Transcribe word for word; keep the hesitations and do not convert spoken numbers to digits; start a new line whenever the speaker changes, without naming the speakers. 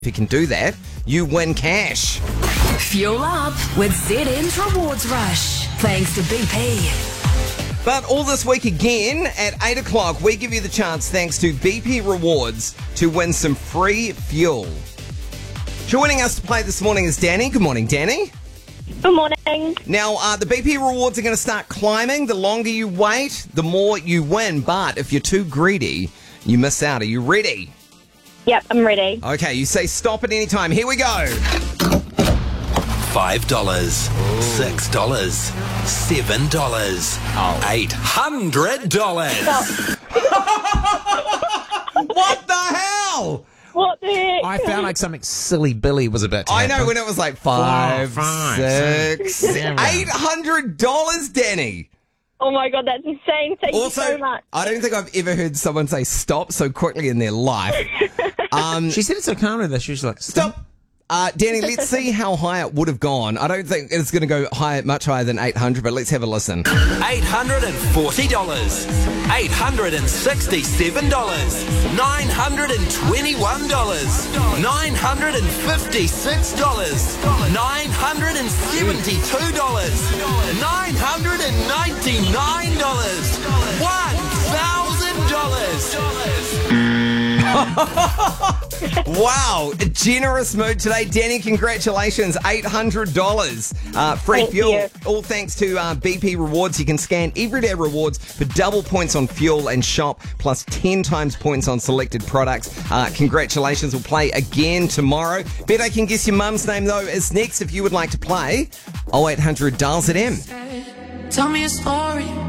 If you can do that, you win cash.
Fuel up with Z N's Rewards Rush. Thanks to B P.
But all this week again, at eight o'clock, we give you the chance, thanks to B P Rewards, to win some free fuel. Joining us to play this morning is Danny. Good morning, Danny.
Good morning.
Now, uh, the B P Rewards are going to start climbing. The longer you wait, the more you win. But if you're too greedy, you miss out. Are you ready?
Yep, I'm ready.
Okay, you say stop at any time. Here we go.
Five dollars, six dollars, seven dollars,
Oh.
eight hundred dollars.
What the hell?
What the heck?
I found like something silly Billy was about to
I
happen.
know when it was like five,
Four, five,
six,
six, seven.
eight hundred dollars, Danny.
Oh my god, that's insane. Thank
Also,
you so much.
I don't think I've ever heard someone say stop so quickly in their life. Um,
She said it so calmly that she was like, stop.
stop. Uh, Danny, let's see how high it would have gone. I don't think it's going to go high, much higher than eight hundred, but let's have a listen.
Eight hundred and forty dollars, eight hundred and sixty-seven dollars, nine hundred and twenty-one dollars, nine hundred and fifty-six dollars, nine hundred and seventy-two dollars, nine hundred and ninety-nine dollars, one thousand dollars.
Wow, a generous mood today. Danny, congratulations. eight hundred dollars uh, free
Thank
fuel.
you.
All thanks to uh, B P Rewards. You can scan Everyday Rewards for double points on fuel and shop, plus ten times points on selected products. Uh, congratulations. We'll play again tomorrow. Bet I Can Guess Your Mum's Name, though, is next if you would like to play. oh eight hundred dial Z M.
Tell me a story.